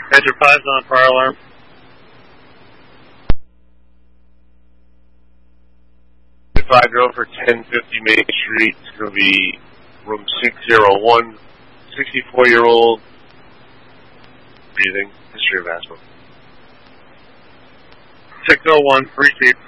Enter 5's on fire alarm. If I go for 1050 Main Street, it's going to be room 601, 64-year-old, breathing, history of asthma. 601, receive.